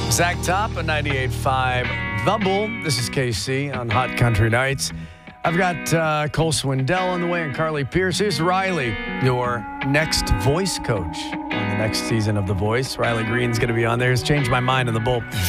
Zach Top at 98.5 The Bull. This is KC on Hot Country Nights. I've got Cole Swindell on the way and Carly Pierce. Here's Riley, your next voice coach on the next season of The Voice. Riley Green's going to be on there. He's changed my mind on the Bull.